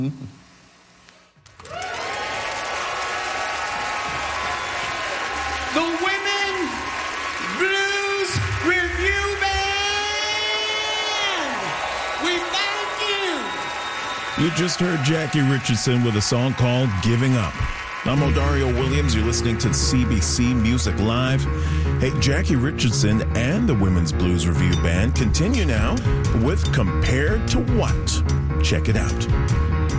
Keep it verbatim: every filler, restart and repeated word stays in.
The Women Blues Review Band! We thank you! You just heard Jackie Richardson with a song called Giving Up. I'm Odario Williams. You're listening to C B C Music Live. Hey, Jackie Richardson and the Women's Blues Review Band continue now with Compared to What? Check it out.